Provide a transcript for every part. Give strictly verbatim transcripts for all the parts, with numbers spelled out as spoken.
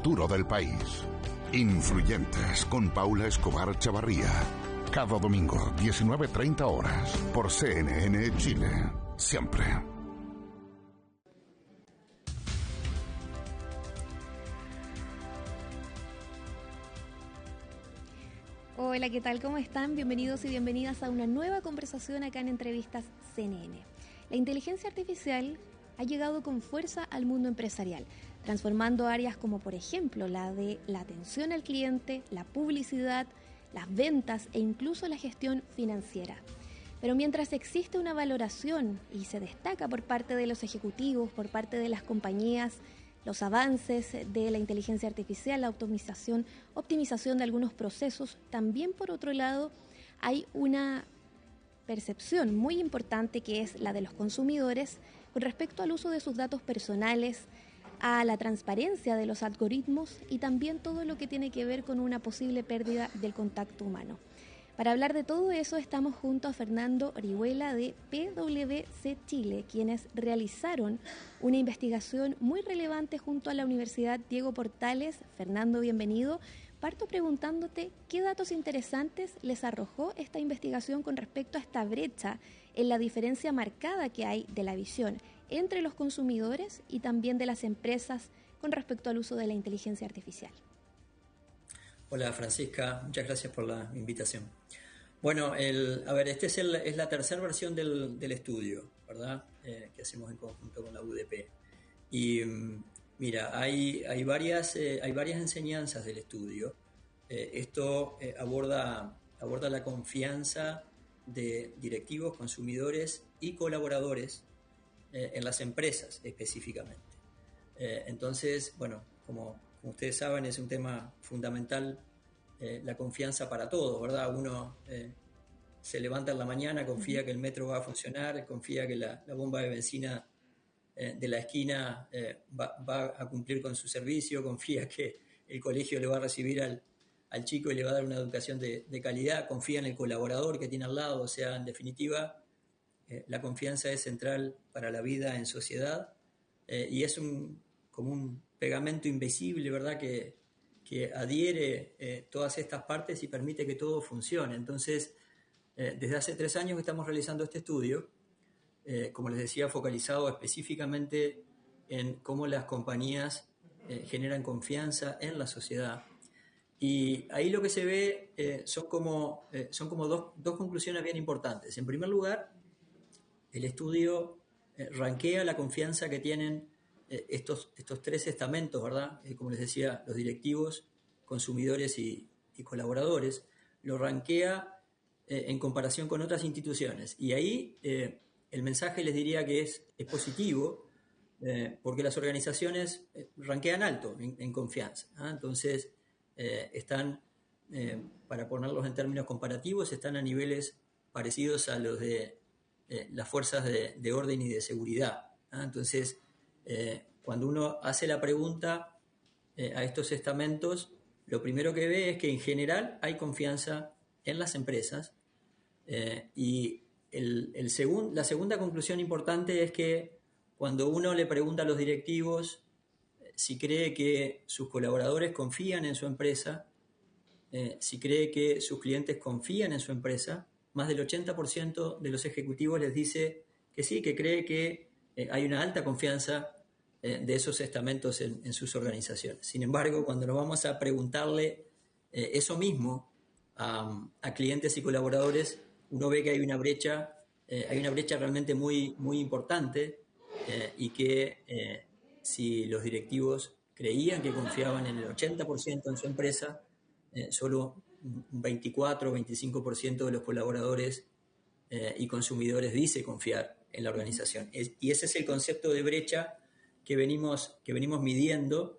futuro del país. Influyentes con Paula Escobar Chavarría. Cada domingo, diecinueve treinta horas, por C N N Chile. Siempre. Hola, ¿qué tal? ¿Cómo están? Bienvenidos y bienvenidas a una nueva conversación acá en Entrevistas C N N. La inteligencia artificial ha llegado con fuerza al mundo empresarial, transformando áreas como, por ejemplo, la de la atención al cliente, la publicidad, las ventas e incluso la gestión financiera. Pero mientras existe una valoración y se destaca por parte de los ejecutivos, por parte de las compañías, los avances de la inteligencia artificial, la optimización, optimización de algunos procesos, también por otro lado hay una percepción muy importante que es la de los consumidores con respecto al uso de sus datos personales, a la transparencia de los algoritmos y también todo lo que tiene que ver con una posible pérdida del contacto humano. Para hablar de todo eso estamos junto a Fernando Orihuela de P W C Chile, quienes realizaron una investigación muy relevante junto a la Universidad Diego Portales. Fernando, bienvenido. Parto preguntándote qué datos interesantes les arrojó esta investigación con respecto a esta brecha en la diferencia marcada que hay de la visión entre los consumidores y también de las empresas con respecto al uso de la inteligencia artificial. Hola Francisca, muchas gracias por la invitación. Bueno, el, a ver, esta es, el, es la tercera versión del, del estudio, ¿verdad? Eh, que hacemos en conjunto con la U D P. Y um, mira, hay, hay, varias, eh, hay varias enseñanzas del estudio. Eh, esto eh, aborda, aborda la confianza de directivos, consumidores y colaboradores eh, en las empresas específicamente. Eh, entonces, bueno, como, como ustedes saben, es un tema fundamental. Eh, la confianza para todos, ¿verdad? Uno eh, se levanta en la mañana, confía que el metro va a funcionar, confía que la, la bomba de benzina eh, de la esquina eh, va, va a cumplir con su servicio, confía que el colegio le va a recibir al, al chico y le va a dar una educación de, de calidad, confía en el colaborador que tiene al lado. O sea, en definitiva, eh, la confianza es central para la vida en sociedad eh, y es un, como un pegamento invisible, ¿verdad?, que que adhiere eh, todas estas partes y permite que todo funcione. Entonces, eh, desde hace tres años que estamos realizando este estudio, eh, como les decía, focalizado específicamente en cómo las compañías eh, generan confianza en la sociedad. Y ahí lo que se ve eh, son como, eh, son como dos, dos conclusiones bien importantes. En primer lugar, el estudio eh, rankea la confianza que tienen Estos, estos tres estamentos, ¿verdad? Eh, como les decía, los directivos, consumidores y, y colaboradores, lo rankea eh, en comparación con otras instituciones. Y ahí eh, el mensaje les diría que es, es positivo, eh, porque las organizaciones eh, rankean alto en, en confianza. ¿Ah? Entonces, eh, están, eh, para ponerlos en términos comparativos, están a niveles parecidos a los de eh, las fuerzas de, de orden y de seguridad. ¿Ah? Entonces, Eh, cuando uno hace la pregunta eh, a estos estamentos, lo primero que ve es que en general hay confianza en las empresas eh, y el, el segun, la segunda conclusión importante es que cuando uno le pregunta a los directivos eh, si cree que sus colaboradores confían en su empresa, eh, si cree que sus clientes confían en su empresa, más del ochenta por ciento de los ejecutivos les dice que sí, que cree que Eh, hay una alta confianza eh, de esos estamentos en, en sus organizaciones. Sin embargo, cuando nos vamos a preguntarle eh, eso mismo a, a clientes y colaboradores, uno ve que hay una brecha, eh, hay una brecha realmente muy, muy importante eh, y que eh, si los directivos creían que confiaban en el ochenta por ciento en su empresa, eh, solo un veinticuatro o veinticinco por ciento de los colaboradores eh, y consumidores dice confiar en la organización. Es, y ese es el concepto de brecha que venimos, que venimos midiendo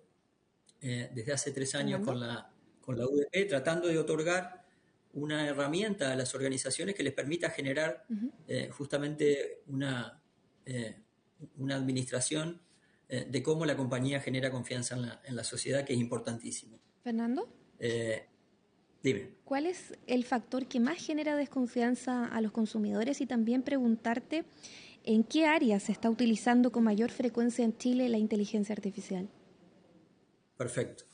eh, desde hace tres años con la, con la U D P, tratando de otorgar una herramienta a las organizaciones que les permita generar uh-huh. eh, justamente una, eh, una administración eh, de cómo la compañía genera confianza en la, en la sociedad, que es importantísimo. Fernando. Eh, Dime. ¿Cuál es el factor que más genera desconfianza a los consumidores? Y también preguntarte en qué áreas se está utilizando con mayor frecuencia en Chile la inteligencia artificial. Perfecto.